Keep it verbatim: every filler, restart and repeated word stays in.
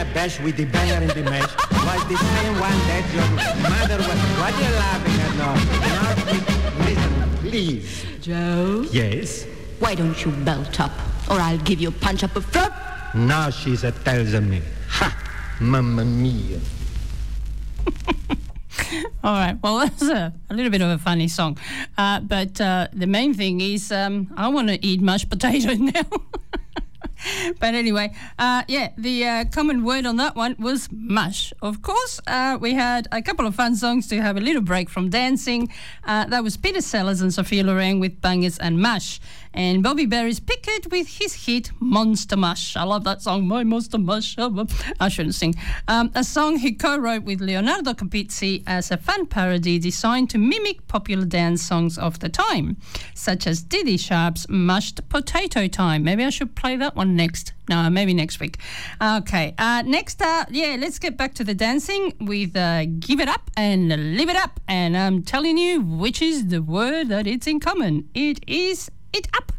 a bash with the banger in the mash was the same one that your mother was. What you laughing at now? Now, listen, please. Joe? Yes? Why don't you belt up, or I'll give you a punch up a throat? Now she's a tells me. Ha! Mamma mia. All right, well, that's a, a little bit of a funny song. Uh, but uh, the main thing is um, I want to eat mashed potato now. But anyway, uh, yeah, the uh, common word on that one was mush. Of course, uh, we had a couple of fun songs to have a little break from dancing. Uh, that was Peter Sellers and Sophia Loren with Bangers and Mash. And Bobby Berry's Pickett with his hit Monster Mush. I love that song, My Monster Mush. I shouldn't sing. Um, a song he co-wrote with Leonardo Capizzi as a fun parody designed to mimic popular dance songs of the time, such as Diddy Sharp's Mashed Potato Time. Maybe I should play that one next. No, maybe next week. Okay, uh, next, uh, yeah, let's get back to the dancing with uh, Give It Up and Live It Up. And I'm telling you which is the word that it's in common. It is it up.